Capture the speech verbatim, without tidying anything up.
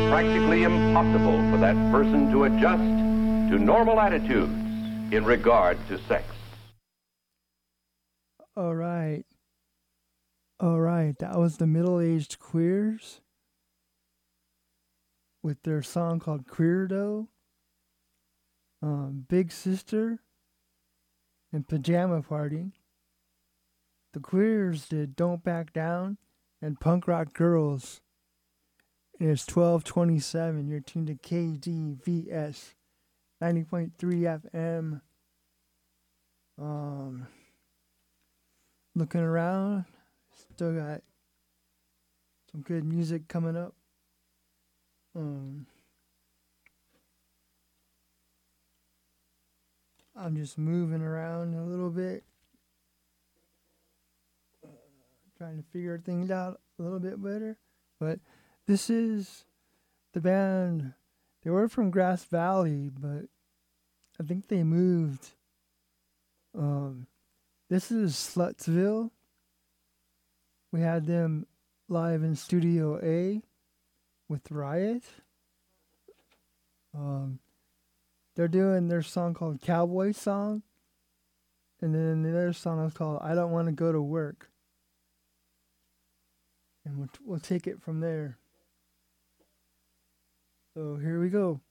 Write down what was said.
practically impossible for that person to adjust to normal attitudes in regard to sex. All right. All right. That was the Middle-Aged Queers with their song called Queerdo. Um, Big Sister and Pajama Party. The Queers did Don't Back Down and Punk Rock Girls. And it's twelve twenty-seven. You're tuned to K D V S ninety point three F M. Um, looking around, still got some good music coming up. Um, I'm just moving around a little bit, uh, trying to figure things out a little bit better. But this is the band. They were from Grass Valley, but I think they moved. Um, this is Slutsville. We had them live in Studio A with Riot. Um, they're doing their song called Cowboy Song. And then the other song is called I Don't Want to Go to Work. And we'll, we'll take it from there. So here we go.